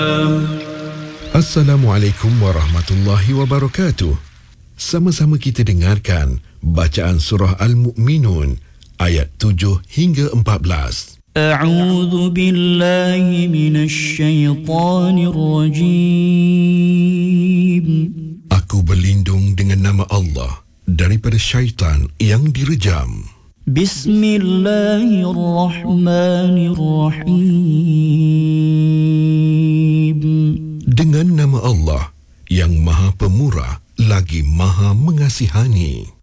Assalamualaikum warahmatullahi wabarakatuh. Sama-sama kita dengarkan bacaan surah Al-Mu'minun ayat 7 hingga 14. A'udzu billahi minasy syaithanir rajim. Aku berlindung dengan nama Allah daripada syaitan yang direjam. Bismillahirrahmanirrahim. Dengan nama Allah yang Maha Pemurah lagi Maha Mengasihani.